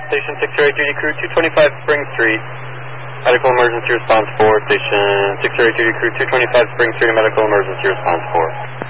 Station 608 Duty Crew 225 Spring Street. Medical Emergency Response 4. Station 608 Duty Crew 225 Spring Street, Medical Emergency Response 4.